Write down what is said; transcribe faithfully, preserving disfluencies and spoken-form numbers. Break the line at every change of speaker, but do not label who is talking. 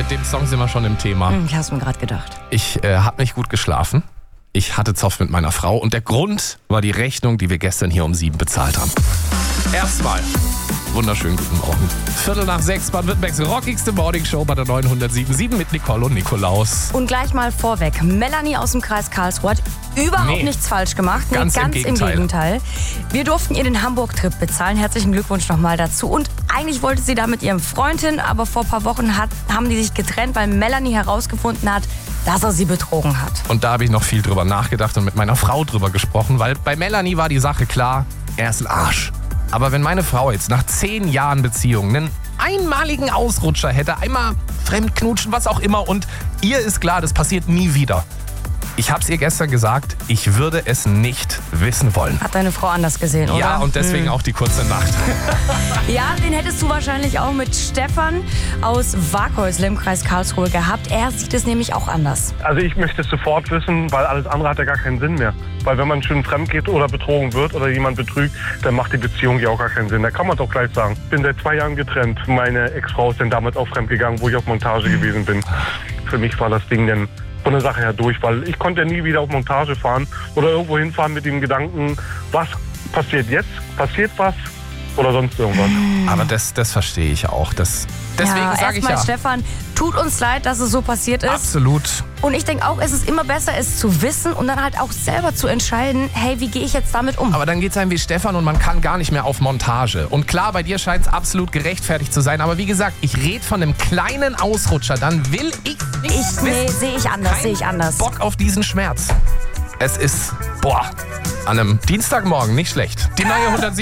mit dem Song sind wir schon im Thema.
Hm, ich hab's mir gerade gedacht.
Ich äh, habe nicht gut geschlafen. Ich hatte Zoff mit meiner Frau und der Grund war die Rechnung, die wir gestern hier um sieben bezahlt haben. Erstmal, wunderschönen guten Morgen. Viertel nach sechs, Baden-Württembergs rockigste Morningshow bei der neunhundertsieben Komma sieben mit Nicole und Nikolaus.
Und gleich mal vorweg, Melanie aus dem Kreis Karlsruhe hat überhaupt
Nee.
nichts falsch gemacht. Nee,
Ganz im
ganz
Gegenteil.
im Gegenteil. Wir durften ihr den Hamburg-Trip bezahlen. Herzlichen Glückwunsch nochmal dazu. Und eigentlich wollte sie da mit ihrem Freund hin, aber vor ein paar Wochen hat, haben die sich getrennt, weil Melanie herausgefunden hat, dass er sie betrogen hat.
Und da habe ich noch viel drüber nachgedacht und mit meiner Frau drüber gesprochen, weil bei Melanie war die Sache klar, er ist ein Arsch. Aber wenn meine Frau jetzt nach zehn Jahren Beziehung einen einmaligen Ausrutscher hätte, einmal fremdknutschen, was auch immer, und ihr ist klar, das passiert nie wieder. Ich habe es ihr gestern gesagt, ich würde es nicht wissen wollen.
Hat deine Frau anders gesehen, oder?
Ja, und deswegen
Hm.
auch die kurze Nacht.
Ja, den hättest du wahrscheinlich auch mit Stefan aus Waghäusle im Kreis Karlsruhe gehabt. Er sieht es nämlich auch anders.
Also ich möchte es sofort wissen, weil alles andere hat ja gar keinen Sinn mehr. Weil wenn man schön fremd geht oder betrogen wird oder jemand betrügt, dann macht die Beziehung ja auch gar keinen Sinn. Da kann man doch gleich sagen. Ich bin seit zwei Jahren getrennt. Meine Ex-Frau ist dann damals auch fremd gegangen, wo ich auf Montage gewesen bin. Für mich war das Ding dann von der Sache her durch, weil ich konnte nie wieder auf Montage fahren oder irgendwo hinfahren mit dem Gedanken, was passiert jetzt? Passiert was? Oder sonst irgendwas.
Aber das, das verstehe ich auch. Das, deswegen
ja,
sage ich
erstmal,
ja.
Stefan, tut uns leid, dass es so passiert ist.
Absolut.
Und ich denke auch, es ist immer besser, es zu wissen und dann halt auch selber zu entscheiden, hey, wie gehe ich jetzt damit um?
Aber dann geht es einem wie Stefan und man kann gar nicht mehr auf Montage. Und klar, bei dir scheint es absolut gerechtfertigt zu sein. Aber wie gesagt, ich rede von einem kleinen Ausrutscher. Dann will ich nicht
Ich, nee,
wissen.
sehe ich anders,
Kein
sehe ich anders.
Bock auf diesen Schmerz. Es ist, boah, an einem Dienstagmorgen nicht schlecht. Die neue hundertsieben